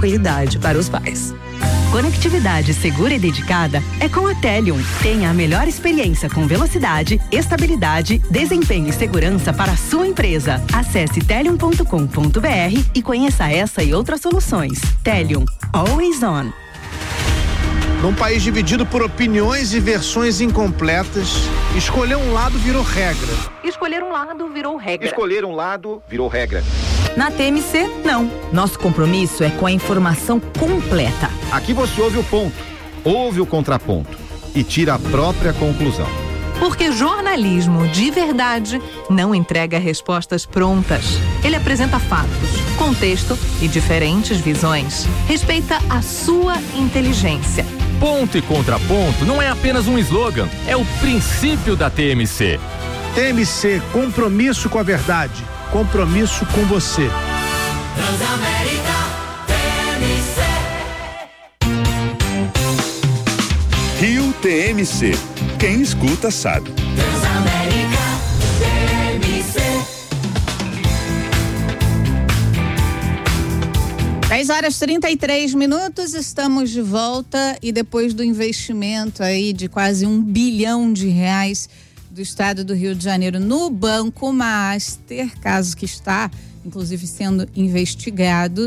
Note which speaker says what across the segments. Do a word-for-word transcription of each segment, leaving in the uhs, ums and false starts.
Speaker 1: tranquilidade para os pais.
Speaker 2: Conectividade segura e dedicada é com a Telium. Tenha a melhor experiência com velocidade, estabilidade, desempenho e segurança para a sua empresa. Acesse telium ponto com ponto br e conheça essa e outras soluções. Telium, always on.
Speaker 3: Num país dividido por opiniões e versões incompletas, escolher um lado virou regra.
Speaker 2: Escolher um lado virou regra.
Speaker 4: Escolher um lado virou regra.
Speaker 5: Na T M C, não. Nosso compromisso é com a informação completa.
Speaker 4: Aqui você ouve o ponto, ouve o contraponto e tira a própria conclusão.
Speaker 6: Porque jornalismo de verdade não entrega respostas prontas. Ele apresenta fatos, contexto e diferentes visões. Respeita a sua inteligência.
Speaker 7: Ponto e contraponto não é apenas um slogan, é o princípio da T M C.
Speaker 3: T M C, compromisso com a verdade, compromisso com você.
Speaker 8: Transamérica T M C.
Speaker 9: Rio T M C. Quem escuta sabe.
Speaker 8: Transamérica T M C.
Speaker 10: dez horas e trinta e três minutos, estamos de volta e depois do investimento aí de quase um bilhão de reais do estado do Rio de Janeiro no Banco Master, caso que está inclusive sendo investigado,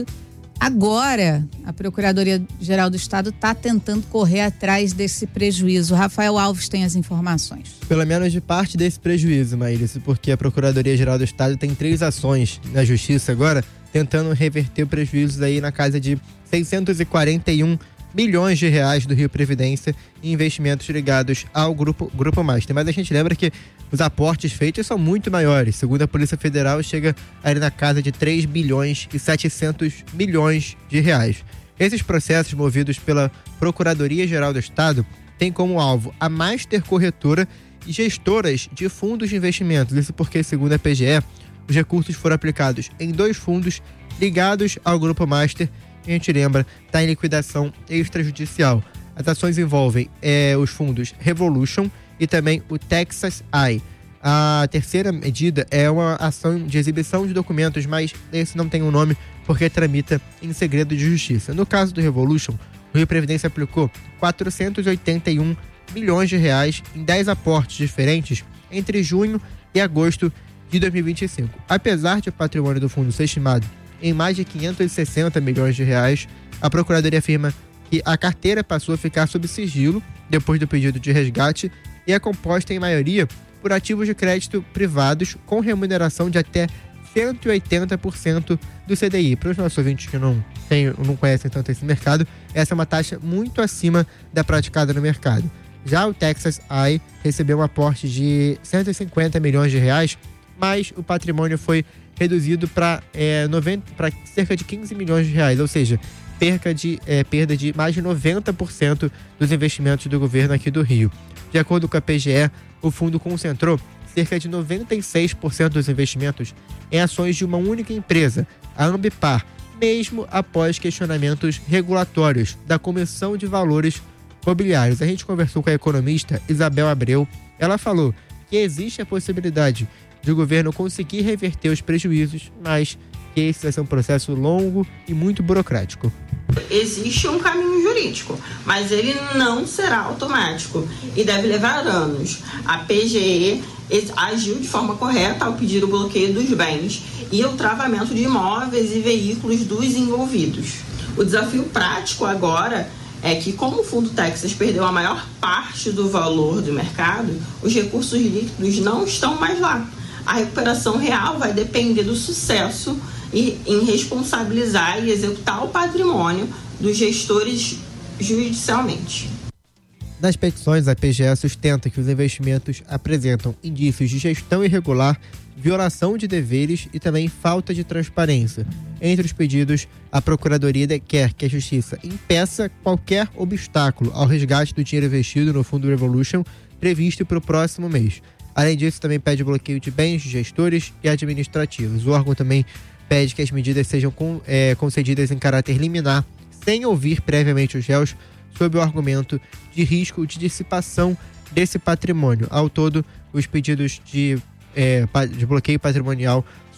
Speaker 10: agora a Procuradoria-Geral do Estado está tentando correr atrás desse prejuízo. Rafael Alves tem as informações.
Speaker 11: Pelo menos de parte desse prejuízo, Maíris, porque a Procuradoria-Geral do Estado tem três ações na Justiça agora, tentando reverter prejuízos aí na casa de seiscentos e quarenta e um milhões de reais do Rio Previdência em investimentos ligados ao Grupo, Grupo Master. Mas a gente lembra que os aportes feitos são muito maiores. Segundo a Polícia Federal, chega ali na casa de três bilhões e setecentos milhões de reais. Esses processos movidos pela Procuradoria-Geral do Estado têm como alvo a Master Corretora e gestoras de fundos de investimentos. Isso porque, segundo a P G E, os recursos foram aplicados em dois fundos ligados ao Grupo Master. A gente lembra, está em liquidação extrajudicial. As ações envolvem é, os fundos Revolution e também o Texas Eye. A terceira medida é uma ação de exibição de documentos, mas esse não tem um nome porque tramita em segredo de justiça. No caso do Revolution, o Rio Previdência aplicou quatrocentos e oitenta e um milhões de reais em dez aportes diferentes entre junho e agosto de dois mil e vinte e cinco. Apesar de o patrimônio do fundo ser estimado em mais de quinhentos e sessenta milhões de reais, a Procuradoria afirma que a carteira passou a ficar sob sigilo depois do pedido de resgate e é composta em maioria por ativos de crédito privados com remuneração de até cento e oitenta por cento do C D I. Para os nossos ouvintes que não, tem, não conhecem tanto esse mercado, essa é uma taxa muito acima da praticada no mercado. Já o Texas Eye recebeu um aporte de cento e cinquenta milhões de reais, mas o patrimônio foi reduzido para é, cerca de quinze milhões de reais, ou seja, perca de, é, perda de mais de noventa por cento dos investimentos do governo aqui do Rio. De acordo com a P G E, o fundo concentrou cerca de noventa e seis por cento dos investimentos em ações de uma única empresa, a Ambipar, mesmo após questionamentos regulatórios da Comissão de Valores Mobiliários. A gente conversou com a economista Isabel Abreu. Ela falou que existe a possibilidade de o governo conseguir reverter os prejuízos, mas que esse vai ser um processo longo e muito burocrático.
Speaker 12: Existe um caminho jurídico, mas ele não será automático e deve levar anos. A P G E agiu de forma correta ao pedir o bloqueio dos bens e o travamento de imóveis e veículos dos envolvidos. O desafio prático agora é que, como o Fundo Texas perdeu a maior parte do valor do mercado, os recursos líquidos não estão mais lá. A recuperação real vai depender do sucesso e em responsabilizar e executar o patrimônio dos gestores judicialmente.
Speaker 11: Nas petições, a P G E sustenta que os investimentos apresentam indícios de gestão irregular, violação de deveres e também falta de transparência. Entre os pedidos, a Procuradoria quer que a Justiça impeça qualquer obstáculo ao resgate do dinheiro investido no Fundo Revolution previsto para o próximo mês. Além disso, também pede bloqueio de bens de gestores e administrativos. O órgão também pede que as medidas sejam com, é, concedidas em caráter liminar, sem ouvir previamente os réus, sob o argumento de risco de dissipação desse patrimônio. Ao todo, os pedidos de, é, de bloqueio patrimonial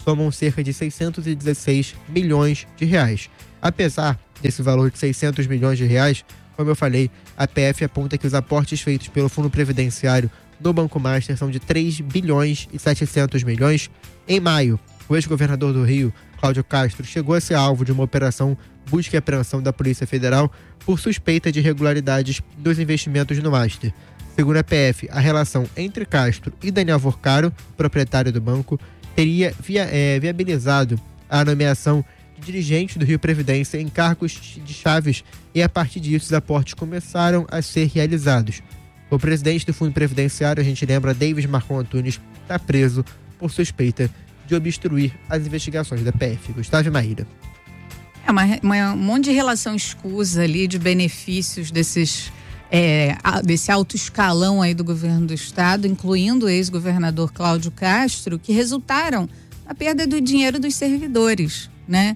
Speaker 11: somam cerca de seiscentos e dezesseis milhões de reais. Apesar desse valor de seiscentos milhões de reais, como eu falei, a P F aponta que os aportes feitos pelo Fundo Previdenciário no Banco Master são de três bilhões e setecentos milhões. Em maio, o ex-governador do Rio, Cláudio Castro, chegou a ser alvo de uma operação busca e apreensão da Polícia Federal por suspeita de irregularidades dos investimentos no Master. Segundo a P F, a relação entre Castro e Daniel Vorcaro, proprietário do banco, teria via, é, viabilizado a nomeação de dirigentes do Rio Previdência em cargos de chaves e, a partir disso, os aportes começaram a ser realizados. O presidente do Fundo Previdenciário, a gente lembra, Davis Marcon Antunes, está preso por suspeita de obstruir as investigações da P F. Gustavo e Maíra.
Speaker 10: É uma, uma, um monte de relação escusa ali, de benefícios desses, é, desse alto escalão aí do governo do estado, incluindo o ex-governador Cláudio Castro, que resultaram na perda do dinheiro dos servidores, né?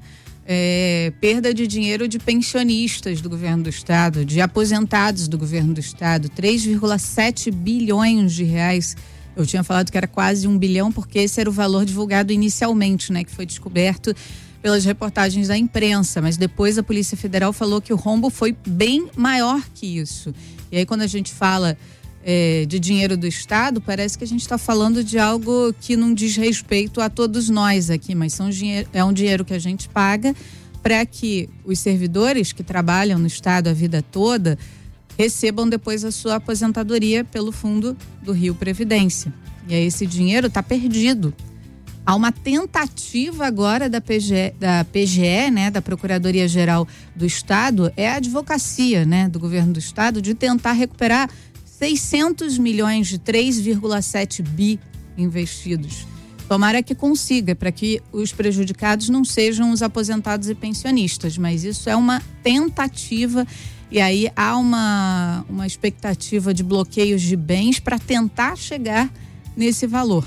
Speaker 10: É, perda de dinheiro de pensionistas do governo do estado, de aposentados do governo do estado, três vírgula sete bilhões de reais. Eu tinha falado que era quase um bilhão, porque esse era o valor divulgado inicialmente, né? Que foi descoberto pelas reportagens da imprensa, mas depois a Polícia Federal falou que o rombo foi bem maior que isso. E aí, quando a gente fala é, de dinheiro do Estado, parece que a gente está falando de algo que não diz respeito a todos nós aqui, mas são dinheiro, é um dinheiro que a gente paga para que os servidores que trabalham no Estado a vida toda recebam depois a sua aposentadoria pelo Fundo do Rio Previdência. E aí esse dinheiro está perdido. Há uma tentativa agora da P G, da P G E, né, da Procuradoria-Geral do Estado, é a advocacia, né, do governo do Estado, de tentar recuperar seiscentos milhões de três vírgula sete bi investidos. Tomara que consiga, para que os prejudicados não sejam os aposentados e pensionistas, mas isso é uma tentativa e aí há uma, uma expectativa de bloqueios de bens para tentar chegar nesse valor.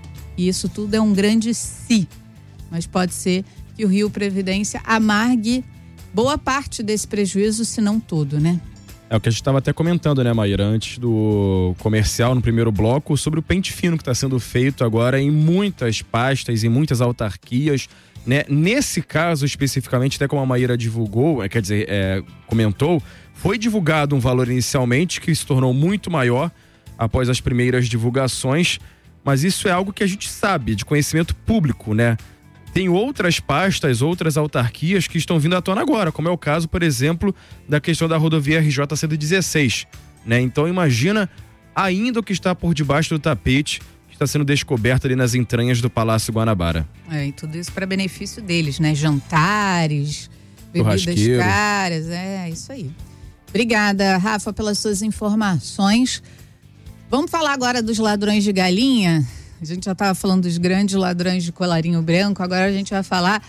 Speaker 10: E isso tudo é um grande si, mas pode ser que o Rio Previdência amargue boa parte desse prejuízo, se não todo, né?
Speaker 1: É o que a gente estava até comentando, né, Maíra, antes do comercial, no primeiro bloco, sobre o pente fino que está sendo feito agora em muitas pastas, em muitas autarquias, né? Nesse caso, especificamente, até como a Maíra divulgou, é, quer dizer, é, comentou, foi divulgado um valor inicialmente que se tornou muito maior após as primeiras divulgações, mas isso é algo que a gente sabe, de conhecimento público, né? Tem outras pastas, outras autarquias que estão vindo à tona agora, como é o caso, por exemplo, da questão da rodovia R J cento e dezesseis, né? Então imagina ainda o que está por debaixo do tapete, que está sendo descoberto ali nas entranhas do Palácio Guanabara.
Speaker 10: É, e tudo isso para benefício deles, né? Jantares, bebidas caras, é isso aí. Obrigada, Rafa, pelas suas informações. Vamos falar agora dos ladrões de galinha? A gente já estava falando dos grandes ladrões de colarinho branco, agora a gente vai falar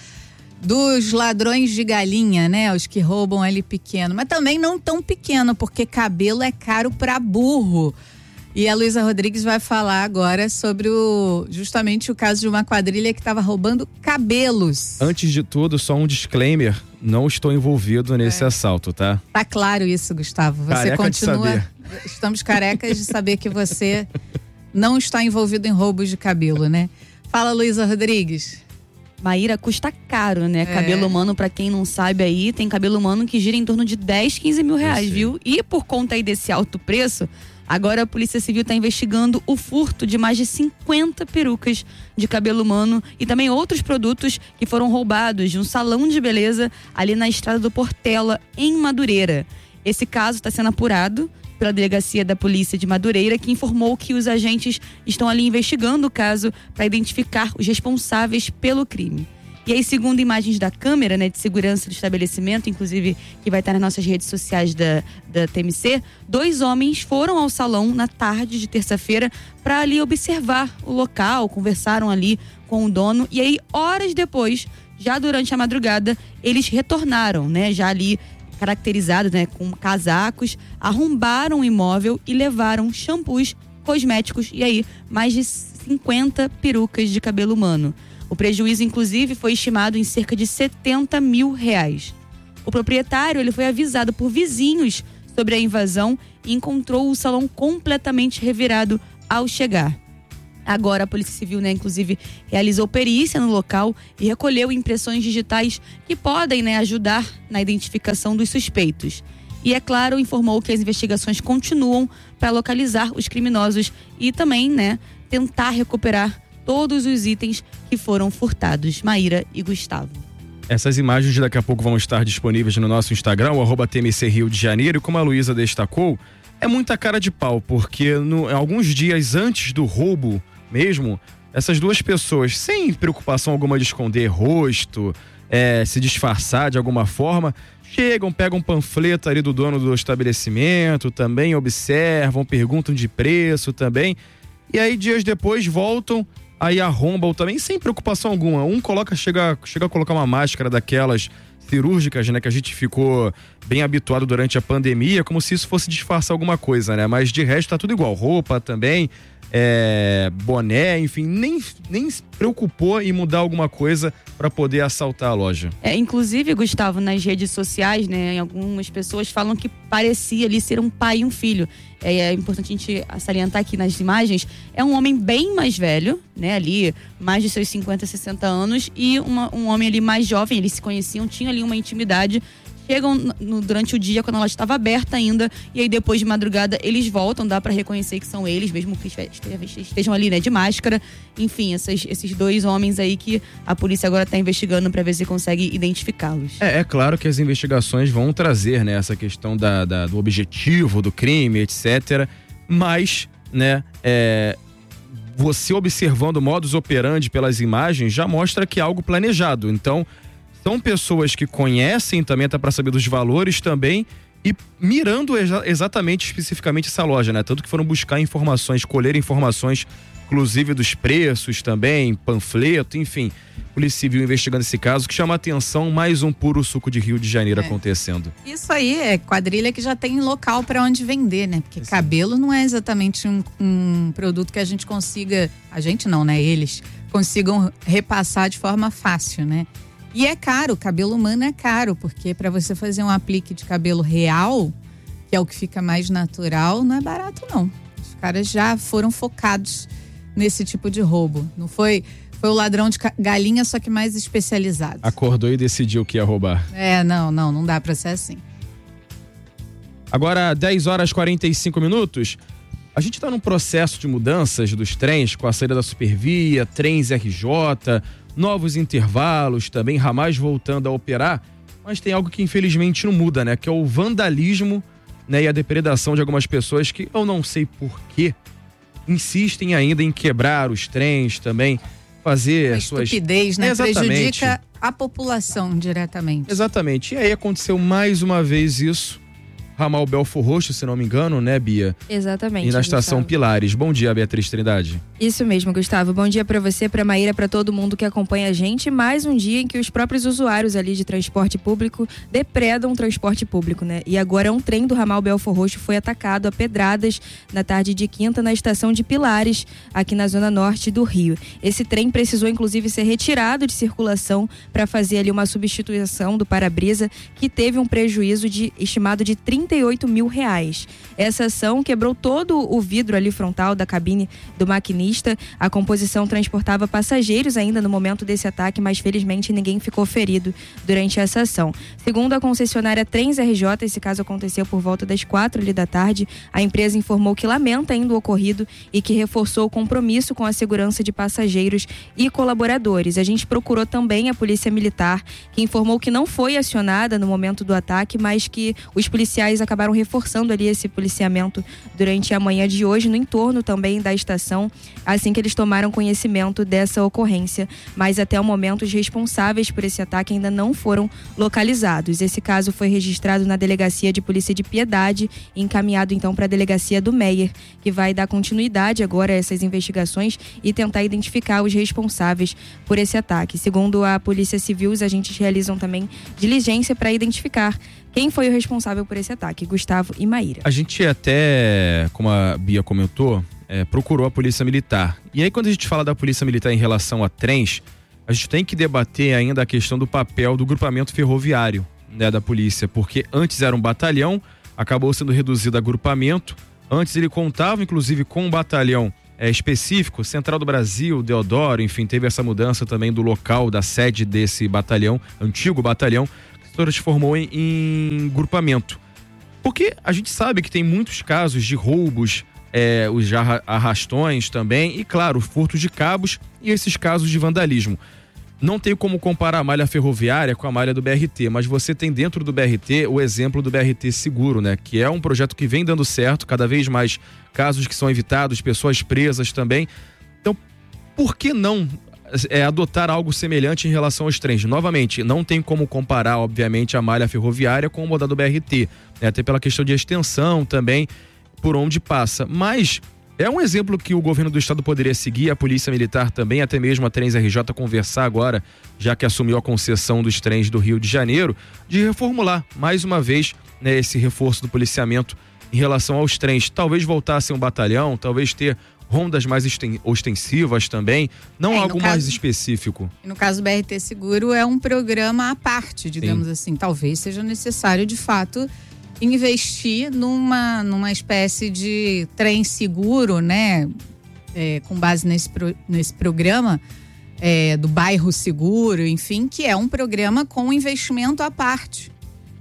Speaker 10: dos ladrões de galinha, né? Os que roubam ali pequeno, mas também não tão pequeno, porque cabelo é caro para burro. E a Luísa Rodrigues vai falar agora sobre o, justamente o caso de uma quadrilha que estava roubando cabelos.
Speaker 1: Antes de tudo, só um disclaimer, não estou envolvido nesse é. assalto, tá?
Speaker 10: Tá claro isso, Gustavo. Você
Speaker 1: Careca
Speaker 10: continua.
Speaker 1: de saber.
Speaker 10: Estamos carecas de saber que você não está envolvido em roubos de cabelo, né? Fala, Luísa Rodrigues.
Speaker 13: Maíra, custa caro, né? É. Cabelo humano, pra quem não sabe aí, tem cabelo humano que gira em torno de dez, quinze mil reais, viu? E por conta aí desse alto preço, agora a Polícia Civil está investigando o furto de mais de cinquenta perucas de cabelo humano e também outros produtos que foram roubados de um salão de beleza ali na estrada do Portela, em Madureira. Esse caso está sendo apurado pela Delegacia da Polícia de Madureira, que informou que os agentes estão ali investigando o caso para identificar os responsáveis pelo crime. E aí, segundo imagens da câmera, né, de segurança do estabelecimento, inclusive que vai estar nas nossas redes sociais da, da T M C, dois homens foram ao salão na tarde de terça-feira para ali observar o local, conversaram ali com o dono e aí, horas depois, já durante a madrugada, eles retornaram, né, já ali caracterizados, né, com casacos, arrombaram o imóvel e levaram shampoos, cosméticos e aí mais de cinquenta perucas de cabelo humano. O prejuízo, inclusive, foi estimado em cerca de setenta mil reais. O proprietário ele foi avisado por vizinhos sobre a invasão e encontrou o salão completamente revirado ao chegar. Agora a Polícia Civil, né, inclusive, realizou perícia no local e recolheu impressões digitais que podem, né, ajudar na identificação dos suspeitos. E, é claro, informou que as investigações continuam para localizar os criminosos e também, né, tentar recuperar todos os itens que foram furtados. Maíra e Gustavo.
Speaker 1: Essas imagens daqui a pouco vão estar disponíveis no nosso Instagram, o arroba T M C Rio de Janeiro. E como a Luísa destacou, é muita cara de pau, porque no, alguns dias antes do roubo mesmo, essas duas pessoas, sem preocupação alguma de esconder rosto, é, se disfarçar de alguma forma, chegam, pegam um panfleto ali do dono do estabelecimento, também observam, perguntam de preço também, e aí dias depois voltam, aí arrombam também, sem preocupação alguma. Um coloca, chega, chega a colocar uma máscara daquelas cirúrgicas, né, que a gente ficou bem habituado durante a pandemia, como se isso fosse disfarçar alguma coisa, né? Mas de resto tá tudo igual, roupa também, é, boné, enfim, nem, nem se preocupou em mudar alguma coisa para poder assaltar a loja.
Speaker 13: É, inclusive, Gustavo, nas redes sociais, né, algumas pessoas falam que parecia ali ser um pai e um filho. É, é importante a gente salientar aqui nas imagens, é um homem bem mais velho, né, ali, mais de seus cinquenta, sessenta anos, e uma, um homem ali mais jovem, eles se conheciam, tinham ali uma intimidade. Chegam no, durante o dia, quando ela estava aberta ainda, e aí depois de madrugada eles voltam, dá pra reconhecer que são eles, mesmo que estejam ali, né, de máscara. Enfim, esses, esses dois homens aí que a polícia agora tá investigando pra ver se consegue identificá-los.
Speaker 1: É, é claro que as investigações vão trazer, né, essa questão da, da, do objetivo do crime, etcétera. Mas, né, é, você observando o modus operandi pelas imagens já mostra que é algo planejado. Então, são pessoas que conhecem também, até para saber dos valores também, e mirando exa- exatamente, especificamente essa loja, né? Tanto que foram buscar informações, colher informações, inclusive dos preços também, panfleto, enfim. Polícia Civil investigando esse caso, que chama a atenção, mais um puro suco de Rio de Janeiro é. acontecendo.
Speaker 10: Isso aí é quadrilha que já tem local para onde vender, né? Porque Sim. cabelo não é exatamente um, um produto que a gente consiga, a gente não, né? Eles consigam repassar de forma fácil, né? E é caro, cabelo humano é caro, porque para você fazer um aplique de cabelo real, que é o que fica mais natural, não é barato não. Os caras já foram focados nesse tipo de roubo. Não foi, foi o ladrão de galinha, só que mais especializado.
Speaker 1: Acordou e decidiu que ia roubar.
Speaker 10: É, não, não, não dá para ser assim.
Speaker 1: Agora, dez horas e quarenta e cinco minutos. A gente está num processo de mudanças dos trens, com a saída da Supervia, trens R J, novos intervalos, também ramais voltando a operar, mas tem algo que infelizmente não muda, né? Que é o vandalismo, né? E a depredação de algumas pessoas que, eu não sei porquê, insistem ainda em quebrar os trens também, fazer as suas...
Speaker 10: estupidez, né?
Speaker 1: Exatamente.
Speaker 10: Prejudica a população diretamente.
Speaker 1: Exatamente. E aí aconteceu mais uma vez isso, ramal Belfor Roxo, se não me engano, né, Bia?
Speaker 14: Exatamente.
Speaker 1: E na estação
Speaker 14: Gustavo.
Speaker 1: Pilares. Bom dia, Beatriz Trindade.
Speaker 14: Isso mesmo, Gustavo. Bom dia pra você, pra Maíra, pra todo mundo que acompanha a gente. Mais um dia em que os próprios usuários ali de transporte público depredam o transporte público, né? E agora um trem do ramal Belfor Roxo foi atacado a pedradas na tarde de quinta na estação de Pilares, aqui na zona norte do Rio. Esse trem precisou inclusive ser retirado de circulação para fazer ali uma substituição do para-brisa, que teve um prejuízo de, estimado de trinta e oito mil reais. Essa ação quebrou todo o vidro ali frontal da cabine do maquinista. A composição transportava passageiros ainda no momento desse ataque, mas felizmente ninguém ficou ferido durante essa ação. Segundo a concessionária Trens R J, esse caso aconteceu por volta das quatro ali da tarde. A empresa informou que lamenta ainda o ocorrido e que reforçou o compromisso com a segurança de passageiros e colaboradores. A gente procurou também a Polícia Militar, que informou que não foi acionada no momento do ataque, mas que os policiais acabaram reforçando ali esse policiamento durante a manhã de hoje, no entorno também da estação, assim que eles tomaram conhecimento dessa ocorrência. Mas até o momento os responsáveis por esse ataque ainda não foram localizados. Esse caso foi registrado na Delegacia de Polícia de Piedade e encaminhado então para a Delegacia do Meier, que vai dar continuidade agora a essas investigações e tentar identificar os responsáveis por esse ataque. Segundo a Polícia Civil, os agentes realizam também diligência para identificar quem foi o responsável por esse ataque, Gustavo e Maíra.
Speaker 1: A gente até, como a Bia comentou, é, procurou a Polícia Militar. E aí quando a gente fala da Polícia Militar em relação a trens, a gente tem que debater ainda a questão do papel do grupamento ferroviário, né, da polícia, porque antes era um batalhão, acabou sendo reduzido a grupamento. Antes ele contava inclusive com um batalhão é, específico, Central do Brasil, Deodoro, enfim, teve essa mudança também do local, da sede desse batalhão, antigo batalhão, que se transformou em, em grupamento. Porque a gente sabe que tem muitos casos de roubos, é, os arrastões também, e claro, furtos de cabos e esses casos de vandalismo. Não tem como comparar a malha ferroviária com a malha do B R T, mas você tem dentro do B R T o exemplo do B R T Seguro, né? Que é um projeto que vem dando certo, cada vez mais casos que são evitados, pessoas presas também. Então, por que não é, adotar algo semelhante em relação aos trens? Novamente, não tem como comparar, obviamente, a malha ferroviária com o modal do B R T, né? Até pela questão de extensão também, por onde passa. Mas é um exemplo que o governo do estado poderia seguir, a Polícia Militar também, até mesmo a Trens R J conversar agora, já que assumiu a concessão dos trens do Rio de Janeiro, de reformular mais uma vez, né, esse reforço do policiamento em relação aos trens. Talvez voltasse um batalhão, talvez ter rondas mais ostensivas também, não é, algo caso, mais específico.
Speaker 10: No caso do B R T Seguro é um programa à parte, digamos Sim. assim. Talvez seja necessário, de fato, investir numa, numa espécie de trem seguro, né? É, com base nesse, pro, nesse programa é, do bairro seguro, enfim, que é um programa com investimento à parte.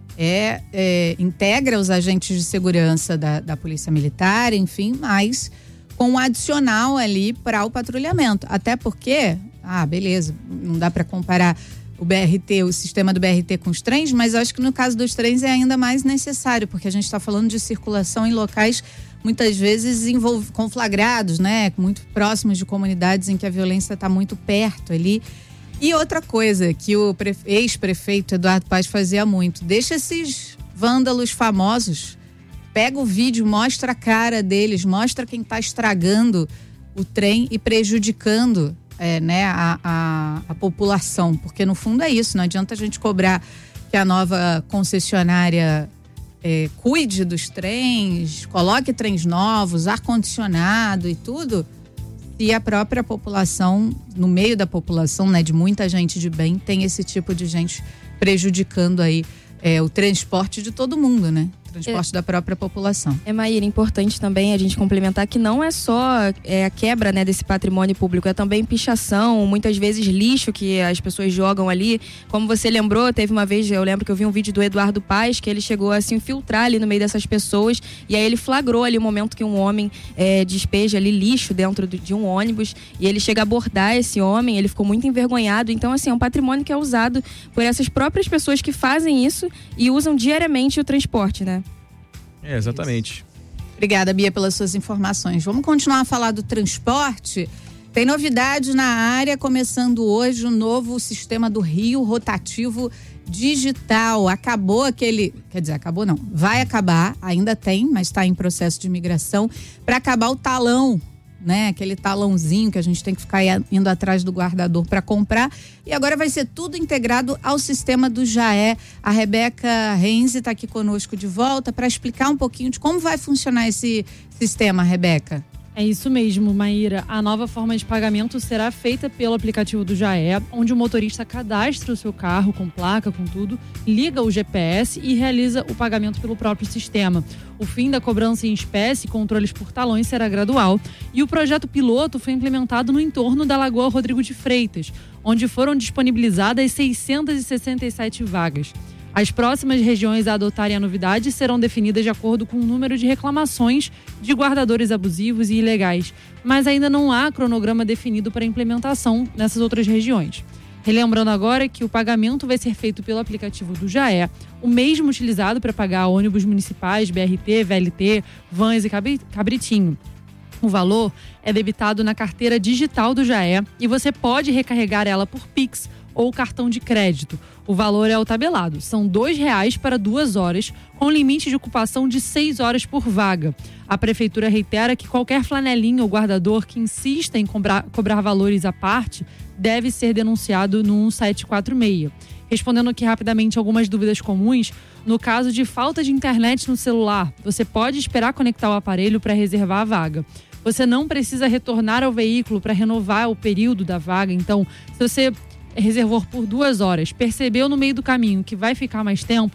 Speaker 10: É, é, integra os agentes de segurança da, da Polícia Militar, enfim, mas com um adicional ali para o patrulhamento. Até porque, ah, beleza, não dá para comparar o B R T, o sistema do B R T com os trens, mas acho que no caso dos trens é ainda mais necessário, porque a gente está falando de circulação em locais muitas vezes envolv- conflagrados, né? Muito próximos de comunidades em que a violência está muito perto ali. E outra coisa que o pre- ex-prefeito Eduardo Paes fazia muito, deixa esses vândalos famosos, pega o vídeo, mostra a cara deles, mostra quem está estragando o trem e prejudicando É, né, a, a, a população, porque no fundo é isso, não adianta a gente cobrar que a nova concessionária é, cuide dos trens, coloque trens novos, ar-condicionado e tudo, se a própria população, no meio da população, né, de muita gente de bem, tem esse tipo de gente prejudicando aí é, o transporte de todo mundo, né? Transporte é, da própria população.
Speaker 14: É, Maíra, importante também a gente complementar que não é só é, a quebra, né, desse patrimônio público, é também pichação, muitas vezes lixo que as pessoas jogam ali. Como você lembrou, teve uma vez, eu lembro que eu vi um vídeo do Eduardo Paes, que ele chegou a se infiltrar ali no meio dessas pessoas, e aí ele flagrou ali o momento que um homem é, despeja ali lixo dentro de um ônibus, e ele chega a abordar esse homem, ele ficou muito envergonhado. Então, assim, é um patrimônio que é usado por essas próprias pessoas que fazem isso e usam diariamente o transporte, né?
Speaker 1: É, exatamente.
Speaker 10: Isso. Obrigada, Bia, pelas suas informações. Vamos continuar a falar do transporte. Tem novidades na área, começando hoje o novo sistema do Rio Rotativo Digital. Acabou aquele, quer dizer, acabou não, vai acabar, ainda tem, mas está em processo de migração, para acabar o talão, né? Aquele talãozinho que a gente tem que ficar indo atrás do guardador para comprar. E agora vai ser tudo integrado ao sistema do Jaé. A Rebeca Renzi está aqui conosco de volta para explicar um pouquinho de como vai funcionar esse sistema, Rebeca.
Speaker 15: É isso mesmo, Maíra. A nova forma de pagamento será feita pelo aplicativo do Jaé, onde o motorista cadastra o seu carro com placa, com tudo, liga o G P S e realiza o pagamento pelo próprio sistema. O fim da cobrança em espécie e controles por talões será gradual, e o projeto piloto foi implementado no entorno da Lagoa Rodrigo de Freitas, onde foram disponibilizadas seiscentas e sessenta e sete vagas. As próximas regiões a adotarem a novidade serão definidas de acordo com o número de reclamações de guardadores abusivos e ilegais, mas ainda não há cronograma definido para implementação nessas outras regiões. Relembrando agora que o pagamento vai ser feito pelo aplicativo do Jaé, o mesmo utilizado para pagar ônibus municipais, B R T, V L T, vans e cabritinho. O valor é debitado na carteira digital do Jaé e você pode recarregar ela por Pix ou cartão de crédito. O valor é o tabelado, são dois reais para duas horas, com limite de ocupação de seis horas por vaga. A prefeitura reitera que qualquer flanelinha ou guardador que insista em cobrar, cobrar valores à parte deve ser denunciado no um sete quatro seis. Respondendo aqui rapidamente algumas dúvidas comuns, no caso de falta de internet no celular, você pode esperar conectar o aparelho para reservar a vaga. Você não precisa retornar ao veículo para renovar o período da vaga, então, se você reservou por duas horas, percebeu no meio do caminho que vai ficar mais tempo,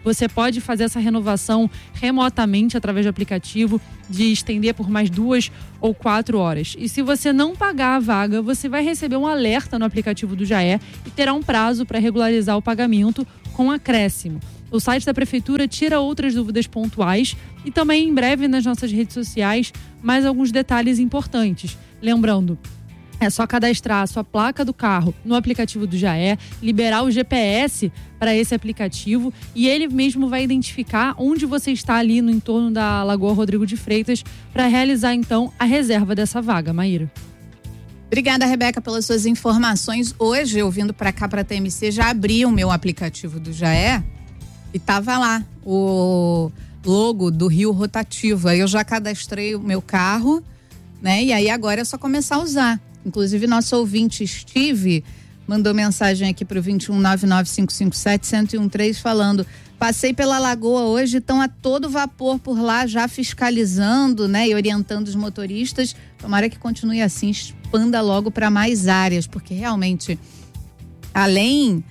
Speaker 15: Você pode fazer essa renovação remotamente através do aplicativo, de estender por mais duas ou quatro horas. E se você não pagar a vaga, você vai receber um alerta no aplicativo do Jaé e terá um prazo para regularizar o pagamento com acréscimo. O site da Prefeitura tira outras dúvidas pontuais e também em breve nas nossas redes sociais mais alguns detalhes importantes. Lembrando, é só cadastrar a sua placa do carro no aplicativo do Jaé, liberar o G P S para esse aplicativo e ele mesmo vai identificar onde você está ali no entorno da Lagoa Rodrigo de Freitas para realizar então a reserva dessa vaga. Maíra.
Speaker 10: Obrigada, Rebeca, pelas suas informações. Hoje, eu vindo para cá, para a T M C, já abri o meu aplicativo do Jaé e tava lá o logo do Rio Rotativo. Aí eu já cadastrei o meu carro, né? E aí agora é só começar a usar. Inclusive, nosso ouvinte Steve mandou mensagem aqui para o vinte e um, nove nove cinco cinco sete, um zero um três falando: passei pela Lagoa hoje, estão a todo vapor por lá, já fiscalizando, né, e orientando os motoristas. Tomara que continue assim, expanda logo para mais áreas, porque realmente, além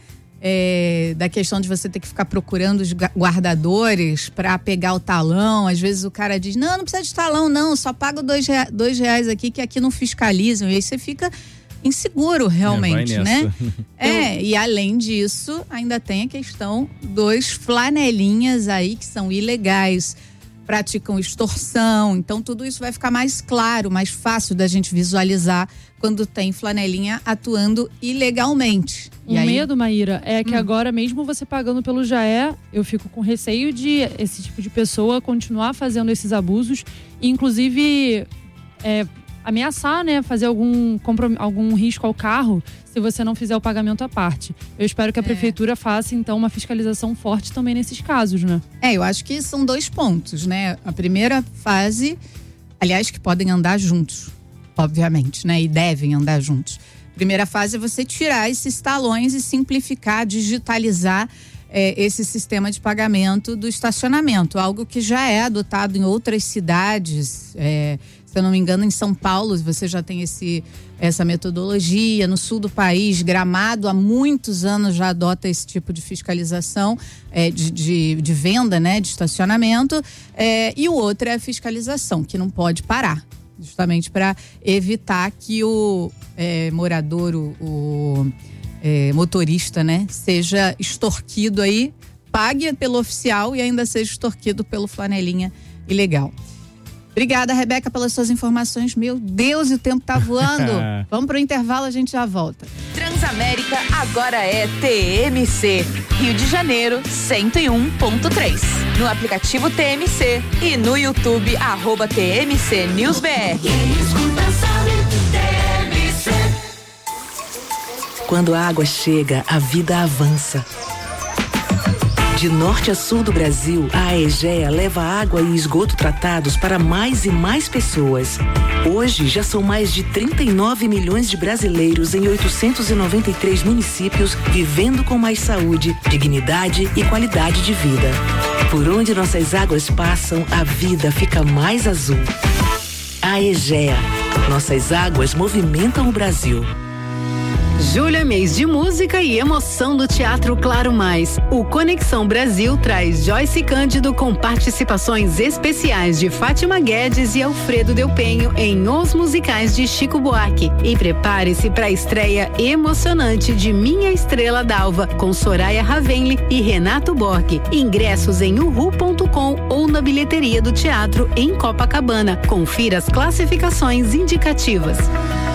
Speaker 10: é, da questão de você ter que ficar procurando os guardadores para pegar o talão, às vezes o cara diz, não, não precisa de talão não, só pago dois, rea- dois reais aqui que aqui não fiscalizam, e aí você fica inseguro realmente,
Speaker 1: é,
Speaker 10: né? É, e além disso, ainda tem a questão dos flanelinhas aí que são ilegais, praticam extorsão, então tudo isso vai ficar mais claro, mais fácil da gente visualizar quando tem flanelinha atuando ilegalmente.
Speaker 15: O
Speaker 10: e aí...
Speaker 15: medo, Maíra, é que
Speaker 10: hum.
Speaker 15: agora, mesmo você pagando pelo Jaé, eu fico com receio de esse tipo de pessoa continuar fazendo esses abusos e, inclusive, é, ameaçar, né, fazer algum, comprom- algum risco ao carro se você não fizer o pagamento à parte. Eu espero que a
Speaker 10: É.
Speaker 15: prefeitura faça, então, uma fiscalização forte também nesses casos, né?
Speaker 10: É, eu acho que são dois pontos, né? A primeira fase, aliás, que podem andar juntos, obviamente, né? E devem andar juntos. Primeira fase é você tirar esses talões e simplificar, digitalizar é, esse sistema de pagamento do estacionamento, algo que já é adotado em outras cidades. É, se eu não me engano, em São Paulo você já tem esse, essa metodologia. No sul do país, Gramado há muitos anos já adota esse tipo de fiscalização é, de, de, de venda, né, de estacionamento. É, e o outro é a fiscalização, que não pode parar, justamente para evitar que o é, morador, o, o é, motorista, né, seja extorquido aí, pague pelo oficial e ainda seja extorquido pelo flanelinha ilegal. Obrigada, Rebeca, pelas suas informações. Meu Deus, o tempo tá voando. Vamos pro intervalo, a gente já volta.
Speaker 5: Transamérica agora é T M C, Rio de Janeiro cento e um ponto três. No aplicativo T M C e no YouTube, arroba T M C News B R.
Speaker 16: Quando a água chega, a vida avança. De norte a sul do Brasil, a Aegea leva água e esgoto tratados para mais e mais pessoas. Hoje, já são mais de trinta e nove milhões de brasileiros em oitocentos e noventa e três municípios vivendo com mais saúde, dignidade e qualidade de vida. Por onde nossas águas passam, a vida fica mais azul. Aegea. Nossas águas movimentam o Brasil.
Speaker 17: Julho é mês de música e emoção do Teatro Claro Mais. O Conexão Brasil traz Joyce Cândido com participações especiais de Fátima Guedes e Alfredo Del Penho em Os Musicais de Chico Buarque. E prepare-se para a estreia emocionante de Minha Estrela d'Alva com Soraya Ravenli e Renato Borghi. Ingressos em uhu ponto com ou na bilheteria do teatro em Copacabana. Confira as classificações indicativas.